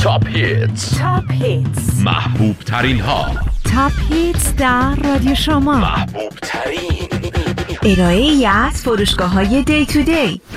تاپ هیتز، محبوب ترین ها، تاپ هیتز در رادیو شما، محبوب ترین. ارائه ای از فروشگاه های دی تو دی.